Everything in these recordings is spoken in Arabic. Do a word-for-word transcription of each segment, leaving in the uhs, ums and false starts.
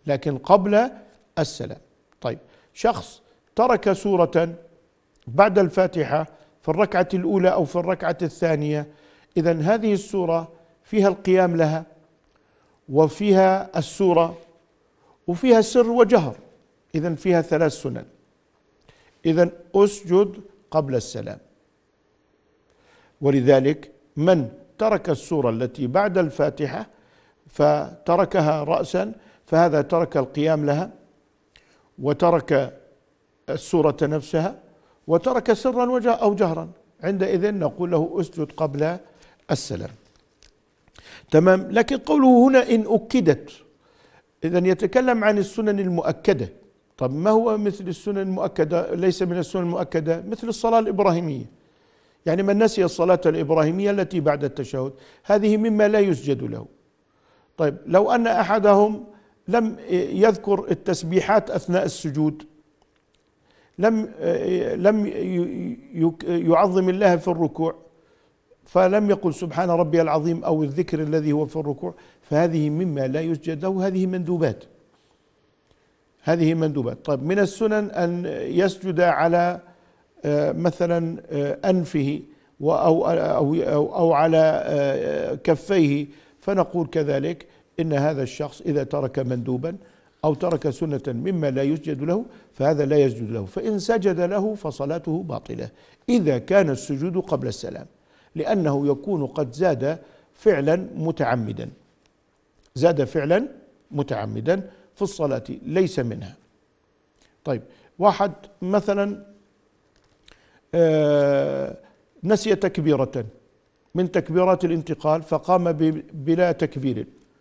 لكن قبل السلام. طيب، شخص ترك سورة بعد الفاتحة في الركعة الأولى أو في الركعة الثانية، إذن هذه السورة فيها القيام لها وفيها السورة وفيها سر وجهر، إذن فيها ثلاث سنن. إذن أسجد قبل السلام. ولذلك من ترك السورة التي بعد الفاتحة فتركها رأسا فهذا ترك القيام لها وترك السورة نفسها وترك سرا أو جهرا، عندئذ نقول له أسجد قبل السلام. تمام. لكن قوله هنا إن أكدت، إذن يتكلم عن السنن المؤكدة. طب ما هو مثل السنن المؤكدة؟ ليس من السنن المؤكدة مثل الصلاة الإبراهيمية، يعني من نسي الصلاة الإبراهيمية التي بعد التشهد هذه مما لا يسجد له. طيب، لو أن أحدهم لم يذكر التسبيحات أثناء السجود، لم لم يعظم الله في الركوع، فلم يقل سبحان ربي العظيم أو الذكر الذي هو في الركوع، فهذه مما لا يسجد له، هذه مندوبات، هذه مندوبات. طيب، من السنن أن يسجد على مثلا أنفه أو أو أو على كفيه، فنقول كذلك إن هذا الشخص إذا ترك مندوبا أو ترك سنة مما لا يسجد له فهذا لا يسجد له، فإن سجد له فصلاته باطلة إذا كان السجود قبل السلام، لأنه يكون قد زاد فعلا متعمدا، زاد فعلا متعمدا في الصلاة ليس منها. طيب، واحد مثلا نسي تكبيرة من تكبيرات الانتقال فقام بلا تكبير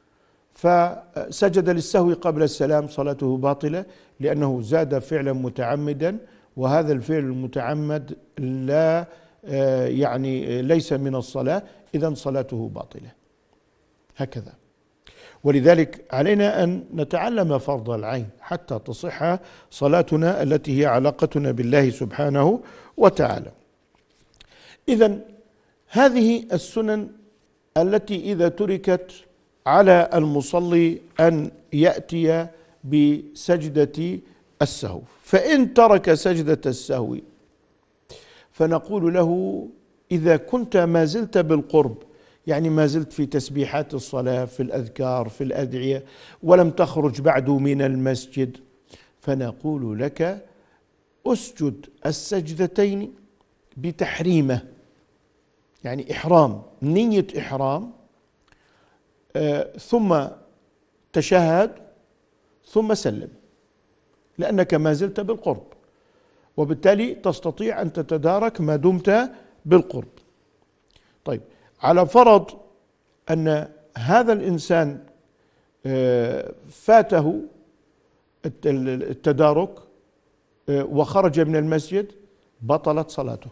فسجد للسهو قبل السلام، صلاته باطلة لأنه زاد فعلا متعمدا، وهذا الفعل المتعمد لا يعني ليس من الصلاة، إذن صلاته باطلة. هكذا. ولذلك علينا أن نتعلم فرض العين حتى تصح صلاتنا التي هي علاقتنا بالله سبحانه وتعالى. إذن هذه السنن التي إذا تركت على المصلي أن يأتي بسجدة السهو، فإن ترك سجدة السهو فنقول له إذا كنت ما زلت بالقرب، يعني ما زلت في تسبيحات الصلاة في الأذكار في الأدعية ولم تخرج بعد من المسجد، فنقول لك أسجد السجدتين بتحريمة، يعني إحرام، نية إحرام، آه ثم تشهد ثم سلم، لأنك ما زلت بالقرب، وبالتالي تستطيع أن تتدارك ما دمت بالقرب. طيب، على فرض أن هذا الإنسان آه فاته التدارك آه وخرج من المسجد، بطلت صلاته،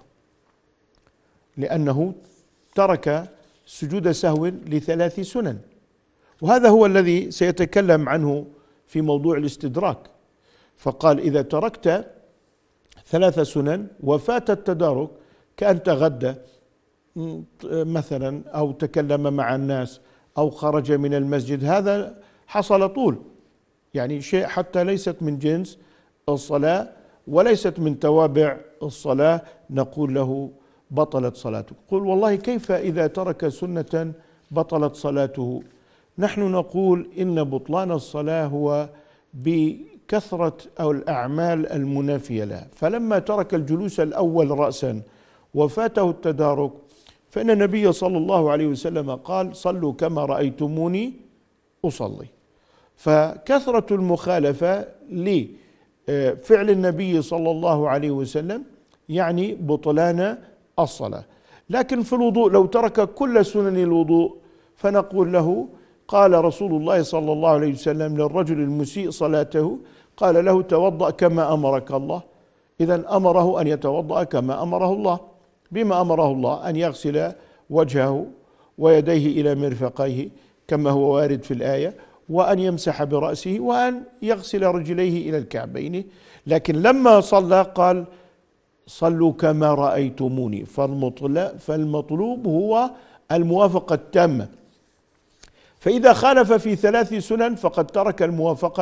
لأنه ترك سجود سهو لثلاث سنن، وهذا هو الذي سيتكلم عنه في موضوع الاستدراك. فقال إذا تركت ثلاث سنن وفات التدارك كأن تغدى مثلا أو تكلم مع الناس أو خرج من المسجد، هذا حصل طول، يعني شيء حتى ليست من جنس الصلاة وليست من توابع الصلاة، نقول له بطلت صلاته. قل والله كيف إذا ترك سنة بطلت صلاته؟ نحن نقول إن بطلان الصلاة هو بكثرة أو الأعمال المنافية لها، فلما ترك الجلوس الأول رأسا وفاته التدارك فإن النبي صلى الله عليه وسلم قال صلوا كما رأيتموني أصلي، فكثرة المخالفة لفعل النبي صلى الله عليه وسلم يعني بطلان الصلاة. لكن في الوضوء لو ترك كل سنن الوضوء فنقول له قال رسول الله صلى الله عليه وسلم للرجل المسيء صلاته، قال له توضأ كما أمرك الله، إذن أمره أن يتوضأ كما أمره الله. بما أمره الله أن يغسل وجهه ويديه إلى مرفقيه كما هو وارد في الآية، وأن يمسح برأسه، وأن يغسل رجليه إلى الكعبين. لكن لما صلى قال صلوا كما رأيتموني، فالمطلوب هو الموافقة التامة، فإذا خالف في ثلاث سنن فقد ترك الموافقة